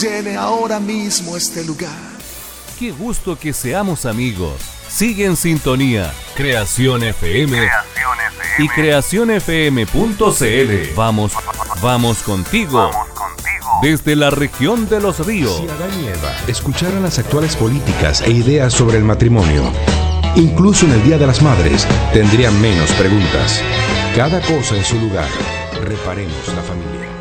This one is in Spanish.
Llene ahora mismo este lugar. Qué gusto que seamos amigos. Sigue en sintonía Creación FM y creacionfm.cl. Vamos contigo. Desde la región de los ríos. Si Adán y Eva escucharan las actuales políticas e ideas sobre el matrimonio, incluso en el Día de las Madres, tendrían menos preguntas. Cada cosa en su lugar. Reparemos la familia.